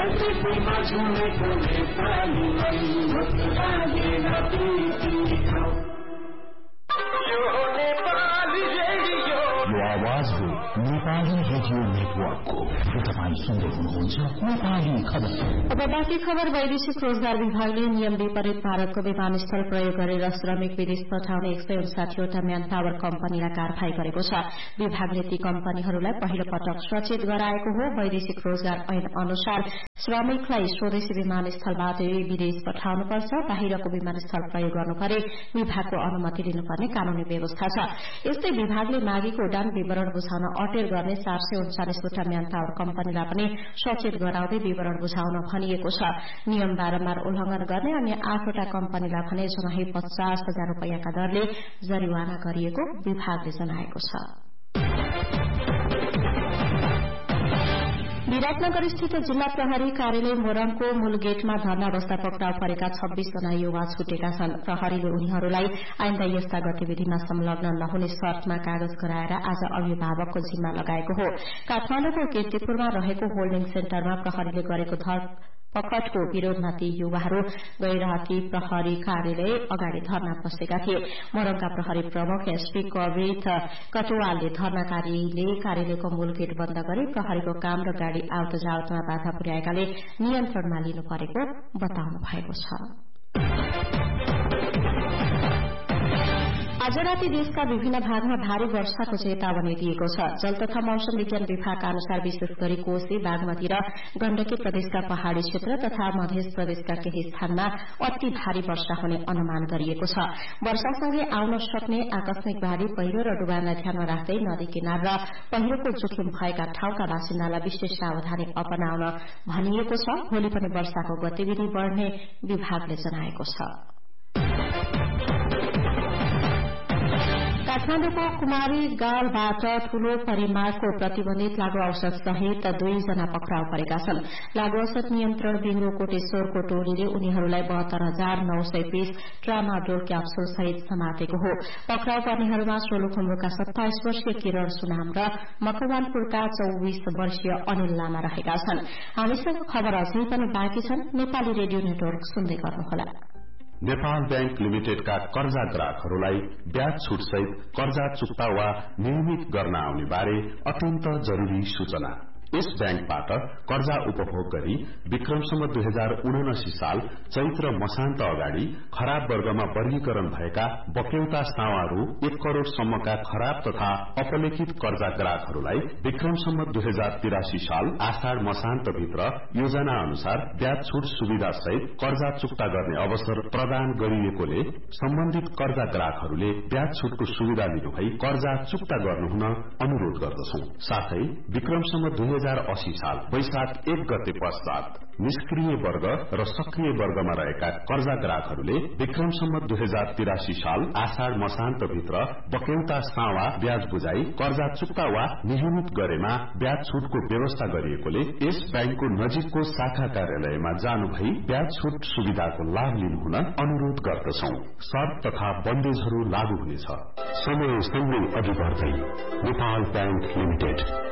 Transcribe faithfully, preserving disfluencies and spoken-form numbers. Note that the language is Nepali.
यो आवाज हो नेपाली रेडियो नेटवर्कको। तपाईँ सुन्दै हुनुहुन्छ नेपाली खबर। अब बाँकी खबर। वैदेशिक रोजगार विभागले नियम विपरीत भारतको विमानस्थल प्रयोग गरेर श्रमिक विदेश पठाउने एक सय उन्साठीवटा म्यान पावर कम्पनीलाई कारवाही गरेको छ। विभागले ती कम्पनीहरूलाई पहिलो पटक सचेत गराएको हो। वैदेशिक रोजगार ऐन अनुसार श्रमिकलाई स्वदेशी विमानस्थलबाट विदेश पठाउनुपर्छ। बाहिरको विमानस्थल प्रयोग गर्नु परे विभागको अनुमति लिनुपर्ने कानूनी व्यवस्था छ। यस्तै विभागले मागेको उडान विवरण बुझाउन अटेर गर्ने चार सय उन्चालिसवटा म्यान पावर कम्पनीलाई पनि सचेत गराउँदै विवरण बुझाउन भनिएको छ। नियम बारम्बार उल्लंघन गर्ने अन्य आठवटा कम्पनीलाई भने जनाही पचास हजार रूपियाँका दरले जरिवाना गरिएको विभागले जनाएको छ। विराटनगर स्थित जिल्ला प्रहरी कार्यालय मोरङको मूल गेटमा धरना बस्दा पक्राउ परेका छब्बीस जना युवा छुटेका छन्। प्रहरीले उनीहरूलाई आइन्दा यस्ता गतिविधिमा संलग्न नहुने शर्तमा कागज गराएर आज अभिभावकको जिम्मा लगाएको हो। काठमाडौँको कीर्तिपुरमा रहेको होल्डिङ सेन्टरमा प्रहरीले गरेको पकड़को विरोधमा ती युवाहरू गैराती प्रहरी कार्यालय अगाडि धरना बसेका थिए। मोरङका प्रहरी प्रमुख एसपी कवित कटुवालले धरनाकारीले कार्यालयको मूल गेट बन्द गरी प्रहरीको काम र गाड़ी आवत जावतमा बाधा पुर्याएकाले नियन्त्रणमा लिनु परेको बताउनु भएको छ। आज राति देशका विभिन्न भागमा भारी वर्षाको चेतावनी दिएको छ। जल तथा मौसम विज्ञान विभागका अनुसार विशेष गरी कोशी, बागमती र गण्डकी प्रदेशका पहाड़ी क्षेत्र तथा मध्य प्रदेशका केही स्थानमा अति भारी वर्षा हुने अनुमान गरिएको छ। वर्षासँगै आउन सक्ने आकस्मिक बाढ़ी, पहिरो र डुबानलाई ध्यानमा राख्दै नदी किनार र पहिरोको जोखिम भएका ठाउँका बासिन्दालाई विशेष सावधानी अपनाउन भनिएको छ। भोलि पनि वर्षाको गतिविधि बढ़ने विभागले जनाएको छ। काठमाडौँको कुमारी गाउँबाट ठूलो परिमाणको प्रतिबन्धित लागू औषध सहित दुईजना पक्राउ परेका छन्। लागू औषध नियन्त्रण ब्यूरो कोटेश्वरको टोलीले उनीहरूलाई बहत्तर हजार नौ सय पीस ट्रामाडोल क्याप्सूल सहित समातेको हो। पक्राउ पर्नेहरूमा सोलुखुम्बुका सत्ताइस वर्षीय किरण सुनाम र मकवानपुरका चौबीस वर्षीय अनिल लामा रहेका छन्। हामीसँग खबर अझै पनि बाँकी छन्। नेपाली रेडियो नेटवर्क सुन्दै गर्नुहोला। नेपाल बैंक लिमिटेडका कर्जा ग्राहकहरूलाई ब्याज छूट सहित कर्जा चुक्ता वा नियमित गर्न आउने बारे अत्यन्त जरूरी सूचना। यस बैंकबाट कर्जा उपभोग गरी विक्रमसम्म दुई हजार उनासी साल चैत्र मसान्त अगाडि खराब वर्गमा वर्गीकरण भएका बक्यौता सावारू एक करोड़ सम्मका खराब तथा अपलेखित कर्जा ग्राहकहरूलाई विक्रमसम्म दुई हजार तिरासी साल आषाढ़ मसान्त भित्र योजना अनुसार ब्याज छूट सुविधा सहित कर्जा चुक्ता गर्ने अवसर प्रदान गरिएकोले सम्बन्धित कर्जा ग्राहकहरूले ब्याज छूटको सुविधा लिनुभई कर्जा चुक्ता गर्नुहुन अनुरोध गर्दछौं। साथै विक्रमसम्म दुई हजार अस्सी साल वैशाख एक गते पश्चात निष्क्रिय वर्ग र सक्रिय वर्गमा रहेका कर्जा ग्राहकहरूले विक्रमसम्म दुई हजार तिरासी साल आषाढ़ मसान्त भित्र बक्यौता सावा ब्याज बुझाई कर्जा चुक्ता वा नियमित गरेमा ब्याज छूटको व्यवस्था गरिएकोले यस बैंकको नजिकको शाखा कार्यालयमा जानुभई ब्याज छूट सुविधाको लाभ लिनुहुन अनुरोध गर्दछौं। शर्त तथा बन्देजहरू लागू हुनेछ। समय सँगै अघि बढ्दै नेपाल बैंक लिमिटेड।